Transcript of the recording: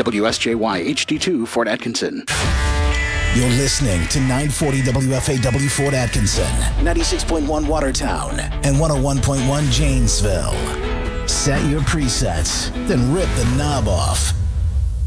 WSJY HD2 Fort Atkinson. You're listening to 940 WFAW Fort Atkinson, 96.1 Watertown, and 101.1 Janesville. Set your presets, then rip the knob off.